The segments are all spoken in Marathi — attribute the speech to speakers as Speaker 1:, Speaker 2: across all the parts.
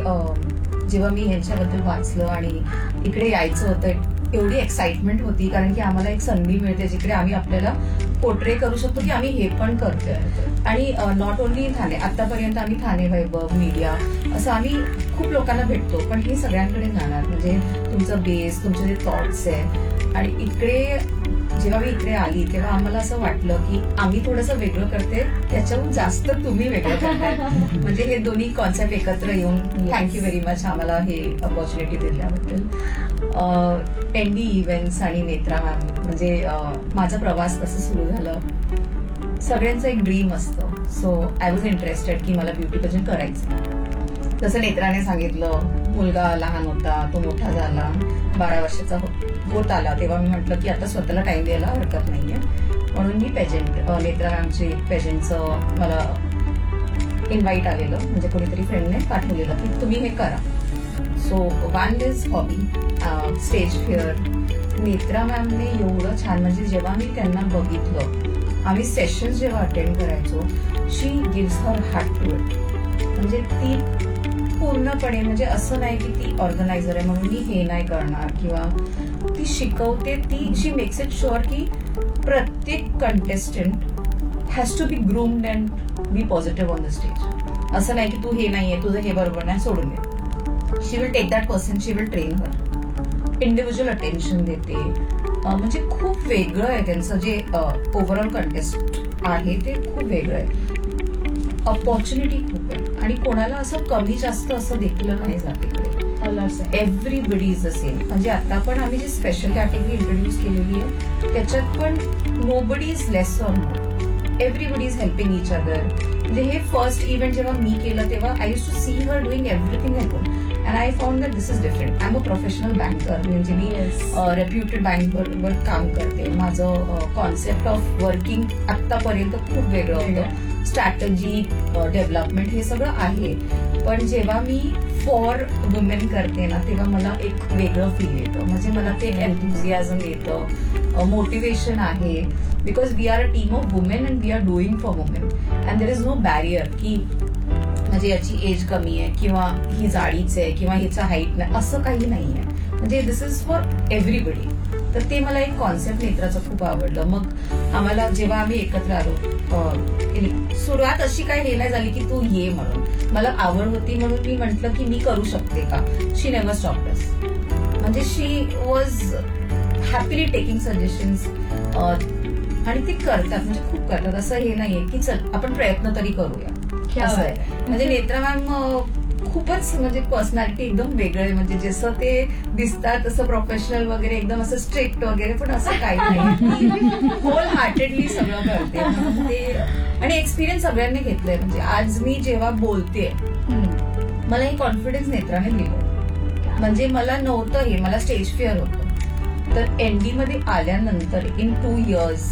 Speaker 1: जेव्हा मी ह्यांच्याबद्दल वाचलं आणि इकडे यायचं होतं, एवढी एक्साइटमेंट होती, कारण की आम्हाला एक संधी मिळते जिकडे आम्ही आपल्याला पोर्ट्रे करू शकतो की आम्ही हे पण करतोय. आणि नॉट ओन्ली ठाणे, आतापर्यंत आम्ही ठाणे वैभव मीडिया असं आम्ही खूप लोकांना भेटतो, पण हे सगळ्यांकडे जाणार म्हणजे तुमचं बेस, तुमचे जे थॉट्स आहे. आणि इकडे जेव्हा मी इकडे आली तेव्हा आम्हाला असं वाटलं की आम्ही थोडंसं वेगळं करते, त्याच्याहून जास्त तुम्ही वेगळं करताय. म्हणजे हे दोन्ही कॉन्सेप्ट एकत्र येऊन थँक्यू व्हेरी मच आम्हाला हे ऑपॉर्च्युनिटी दिल्याबद्दल. एनडी इव्हेंट्स आणि नेत्रा मॅम, म्हणजे माझा प्रवास कसं सुरू झालं, सगळ्यांचं एक ड्रीम असतं. सो आय वॉज इंटरेस्टेड की मला ब्युटी पेजंट करायचं. जसं नेत्राने सांगितलं, मुलगा लहान होता, तो मोठा झाला, 12 वर्षाचा होत आला, तेव्हा मी म्हटलं की आता स्वतःला टाइम द्यायला हरकत नाहीये, म्हणून मी पेजंट नेत्रा मॅमचे पेजंटचं मला इन्व्हाइट आलेलं, म्हणजे कोणीतरी फ्रेंडने पाठवलेलं की तुम्ही हे करा. So one is hobby, stage fear. Netra मॅमने एवढं छान, म्हणजे जेव्हा मी त्यांना बघितलं, आम्ही सेशन्स जेव्हा अटेंड करायचो, शी gives her heart to it. म्हणजे ती पूर्णपणे, म्हणजे असं नाही की ती ऑर्गनायझर आहे म्हणून मी हे नाही करणार, किंवा ती शिकवते, ती शी मेक्स इट शुअर की प्रत्येक contestant has to be groomed and B positive on the stage. असं नाही की तू हे नाहीये, तुझं हे बरोबर नाही, सोडून दे. शी will take that person, she will train her, individual attention देते. म्हणजे खूप वेगळं आहे त्यांचं जे ओव्हरऑल कंटेस्ट आहे ते खूप वेगळं आहे. ऑपॉर्च्युनिटी खूप आहे आणि कोणाला असं कमी जास्त असं देखील नाही जात इकडे. Everybody is the same. म्हणजे आता पण आम्ही जी स्पेशल कॅटेगरी इंट्रोड्यूस केलेली आहे त्याच्यात पण nobody is less or more, everybody is helping each other. म्हणजे हे फर्स्ट इव्हेंट जेव्हा मी केलं तेव्हा I use to C her doing everything alone, and I found that this is different. I am a professional banker, म्हणजे मी रेप्युटेड बँकवर काम करते. माझं कॉन्सेप्ट ऑफ वर्किंग आतापर्यंत खूप वेगळं होतं. स्ट्रॅटेजी, डेव्हलपमेंट हे सगळं आहे, पण जेव्हा मी फॉर वुमेन करते ना तेव्हा मला एक वेगळं फील येतं. म्हणजे मला ते एन्थुझियाझम येतं, मोटिवेशन आहे, because we are a team of women and we R doing for women, and there is no barrier की म्हणजे याची एज कमी आहे किंवा ही जाडीच आहे किंवा हिचा हाईट नाही, असं काही नाही आहे. म्हणजे दिस इज फॉर एव्हरीबडी. तर ते मला एक कॉन्सेप्ट नेत्राचं खूप आवडलं. मग आम्हाला जेव्हा आम्ही एकत्र आलो, सुरुवात अशी काय हे नाही झाली की तू ये म्हणून, मला आवड होती म्हणून मी म्हटलं की मी करू शकते का. शी नेव्हर स्टॉप्ड अस. म्हणजे शी वॉज हॅपीली टेकिंग सजेशन्स, आणि ते करतात, म्हणजे खूप करतात. असं हे नाहीये की चल आपण प्रयत्न तरी करूया, असं आहे. म्हणजे नेत्रा मॅम खूपच म्हणजे पर्सनॅलिटी एकदम वेगळं आहे. म्हणजे जसं ते दिसतात तसं प्रोफेशनल वगैरे, एकदम असं स्ट्रिक्ट वगैरे, पण असं काही नाही. होल हार्टेडली सगळं करते ते. आणि एक्सपिरियन्स सगळ्यांनी घेतलंय. म्हणजे आज मी जेव्हा बोलते मला हे कॉन्फिडन्स नेत्राने दिलं. म्हणजे मला नव्हतं हे, मला स्टेज फिअर होतं. तर एनडी मध्ये आल्यानंतर in 2 years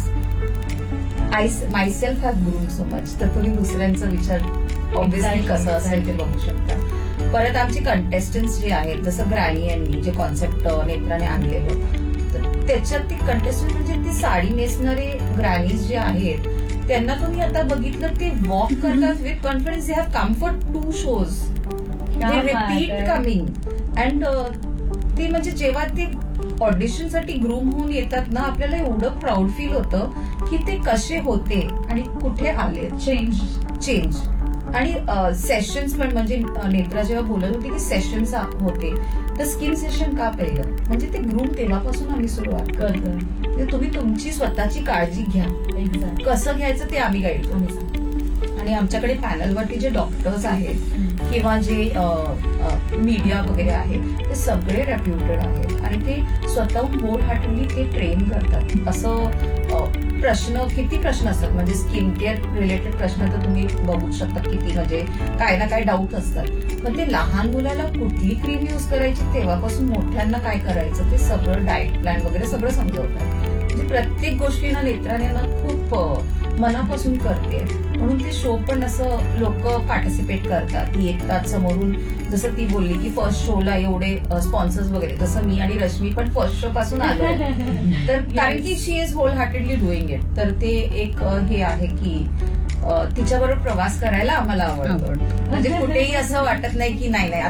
Speaker 1: I myself have groom so much. तर तुम्ही दुसऱ्यांचा विचार ऑब्व्हियसली कसं असेल ते बघू शकता. परत आमचे कंटेस्टंट्स जे आहेत, जसं ग्रॅनी यांनी जे कॉन्सेप्ट नेत्राने आणलेलं, तर त्याच्यात ते कंटेस्टंट म्हणजे ते साडी नेसणारे ग्रॅनीज जे आहेत त्यांना तुम्ही आता बघितलं ते वॉक करतात with confidence. They have come for 2 shows, they repeat coming. And ते म्हणजे जेव्हा ते ऑडिशनसाठी ग्रूम होऊन येतात ना, आपल्याला एवढं प्राऊड फील होतं की ते कसे होते आणि कुठे आले. चेंज. आणि सेशन्स पण, म्हणजे नेत्रा जेव्हा बोलत होती की सेशन्स होते, तर स्किन सेशन का पहिलं, म्हणजे ते ग्रूम तेव्हापासून आम्ही सुरुवात करतो. तुम्ही तुमची स्वतःची काळजी घ्या. कसं घ्यायचं ते आम्ही गाईड करू. आणि आमच्याकडे पॅनलवरती जे डॉक्टर्स आहेत किंवा जे मीडिया वगैरे आहेत ते सगळे रेप्युटेड आहेत आणि ते स्वतःहून होल हार्टेडली ते ट्रेन करतात. असं किती प्रश्न असतात, म्हणजे स्किन केअर रिलेटेड प्रश्न तर तुम्ही बघू शकता किती, म्हणजे काय ना काय डाऊट असतात. पण ते लहान मुलाला कुठली क्रीम युज करायची तेव्हापासून मोठ्यांना काय करायचं ते सगळं डाएट प्लॅन वगैरे सगळं समजवतात. म्हणजे प्रत्येक गोष्टींना नेत्राने ना खूप मनापासून करते, म्हणून ते शो पण असं लोक पार्टिसिपेट करतात. ती येतात समोरून, जसं ती बोलली की फर्स्ट शोला एवढे स्पॉन्सर्स वगैरे, तसं मी आणि रश्मी पण फर्स्ट शो पासून आलो. तर कारण की शी is hole heartedly doing it. तर ते एक हे आहे की तिच्याबरोबर प्रवास करायला आम्हाला आवडतो. म्हणजे कुठेही असं वाटत नाही की नाही